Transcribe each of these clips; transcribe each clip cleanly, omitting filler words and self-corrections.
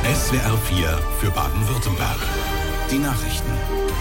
SWR 4 für Baden-Württemberg. Die Nachrichten.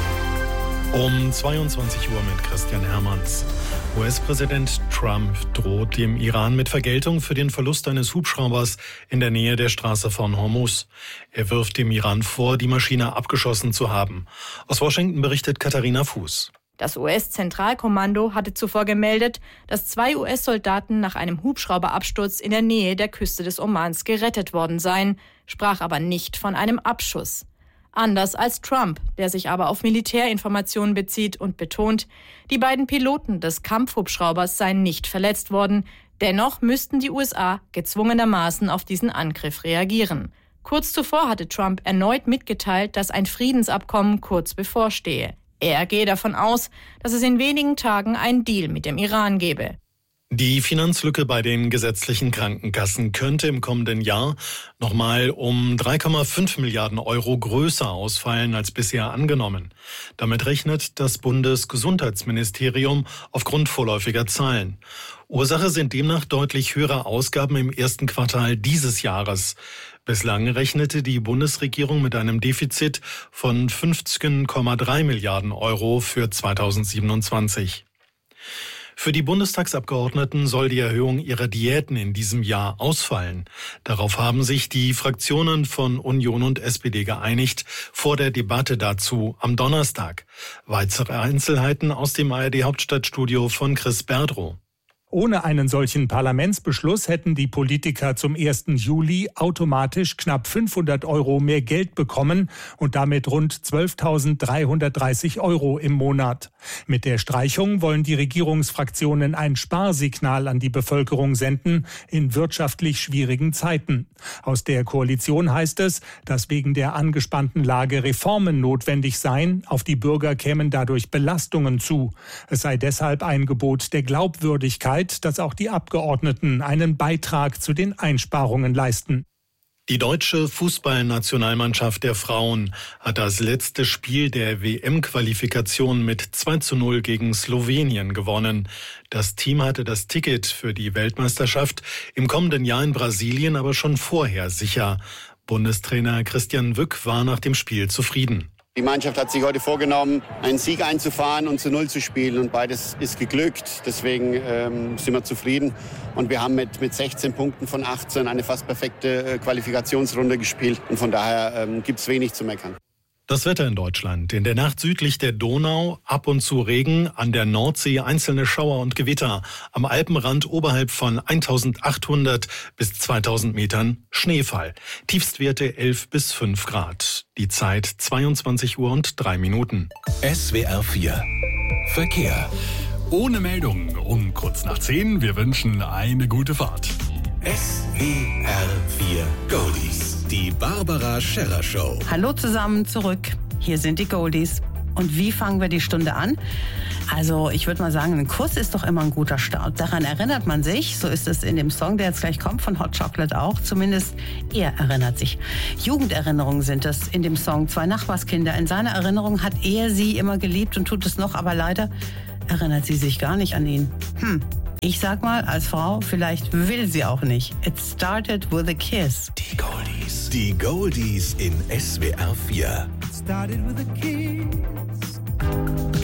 Um 22 Uhr mit Christian Hermanns. US-Präsident Trump droht dem Iran mit Vergeltung für den Verlust eines Hubschraubers in der Nähe der Straße von Hormuz. Er wirft dem Iran vor, die Maschine abgeschossen zu haben. Aus Washington berichtet Katharina Fuß. Das US-Zentralkommando hatte zuvor gemeldet, dass 2 US-Soldaten nach einem Hubschrauberabsturz in der Nähe der Küste des Omans gerettet worden seien, sprach aber nicht von einem Abschuss. Anders als Trump, der sich aber auf Militärinformationen bezieht und betont, die beiden Piloten des Kampfhubschraubers seien nicht verletzt worden. Dennoch müssten die USA gezwungenermaßen auf diesen Angriff reagieren. Kurz zuvor hatte Trump erneut mitgeteilt, dass ein Friedensabkommen kurz bevorstehe. Er gehe davon aus, dass es in wenigen Tagen einen Deal mit dem Iran gebe. Die Finanzlücke bei den gesetzlichen Krankenkassen könnte im kommenden Jahr nochmal um 3,5 Milliarden Euro größer ausfallen als bisher angenommen. Damit rechnet das Bundesgesundheitsministerium aufgrund vorläufiger Zahlen. Ursache sind demnach deutlich höhere Ausgaben im ersten Quartal dieses Jahres. Bislang rechnete die Bundesregierung mit einem Defizit von 15,3 Milliarden Euro für 2027. Für die Bundestagsabgeordneten soll die Erhöhung ihrer Diäten in diesem Jahr ausfallen. Darauf haben sich die Fraktionen von Union und SPD geeinigt vor der Debatte dazu am Donnerstag. Weitere Einzelheiten aus dem ARD-Hauptstadtstudio von Chris Berdrow. Ohne einen solchen Parlamentsbeschluss hätten die Politiker zum 1. Juli automatisch knapp 500 Euro mehr Geld bekommen und damit rund 12.330 Euro im Monat. Mit der Streichung wollen die Regierungsfraktionen ein Sparsignal an die Bevölkerung senden in wirtschaftlich schwierigen Zeiten. Aus der Koalition heißt es, dass wegen der angespannten Lage Reformen notwendig seien. Auf die Bürger kämen dadurch Belastungen zu. Es sei deshalb ein Gebot der Glaubwürdigkeit, dass auch die Abgeordneten einen Beitrag zu den Einsparungen leisten. Die deutsche Fußballnationalmannschaft der Frauen hat das letzte Spiel der WM-Qualifikation mit 2:0 gegen Slowenien gewonnen. Das Team hatte das Ticket für die Weltmeisterschaft im kommenden Jahr in Brasilien aber schon vorher sicher. Bundestrainer Christian Wück war nach dem Spiel zufrieden. Die Mannschaft hat sich heute vorgenommen, einen Sieg einzufahren und zu 0 zu spielen. Und beides ist geglückt. Deswegen sind wir zufrieden. Und wir haben mit 16 Punkten von 18 eine fast perfekte Qualifikationsrunde gespielt. Und von daher gibt es wenig zu meckern. Das Wetter in Deutschland. In der Nacht südlich der Donau ab und zu Regen, an der Nordsee einzelne Schauer und Gewitter. Am Alpenrand oberhalb von 1800 bis 2000 Metern Schneefall. Tiefstwerte 11 bis 5 Grad. Die Zeit 22 Uhr und 3 Minuten. SWR 4 Verkehr. Ohne Meldung um kurz nach 10. Wir wünschen eine gute Fahrt. SWR 4 Goldies. Die Barbara Scherrer Show. Hallo zusammen, zurück. Hier sind die Goldies. Und wie fangen wir die Stunde an? Also ich würde mal sagen, ein Kuss ist doch immer ein guter Start. Daran erinnert man sich. So ist es in dem Song, der jetzt gleich kommt, von Hot Chocolate auch. Zumindest er erinnert sich. Jugenderinnerungen sind das in dem Song. 2 Nachbarskinder. In seiner Erinnerung hat er sie immer geliebt und tut es noch. Aber leider erinnert sie sich gar nicht an ihn. Ich sag mal, als Frau, vielleicht will sie auch nicht. It started with a kiss. Die Goldies. Die Goldies in SWR 4. It started with a kiss.